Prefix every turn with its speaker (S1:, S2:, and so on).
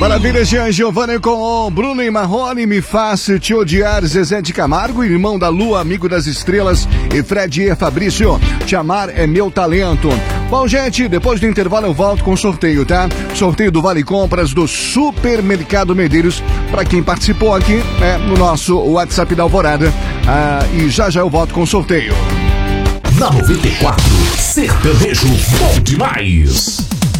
S1: Maravilha, Jean Giovanni com o Bruno e Marrone, Me Faça Te Odiar, Zezé de Camargo, Irmão da Lua, Amigo das Estrelas e Fred e Fabrício, Te Amar é Meu Talento. Bom, gente, depois do intervalo eu volto com o sorteio, tá? Sorteio do Vale Compras do Supermercado Medeiros, para quem participou aqui, né, no nosso WhatsApp da Alvorada. E já eu volto com o sorteio.
S2: Na 94, sertanejo bom demais.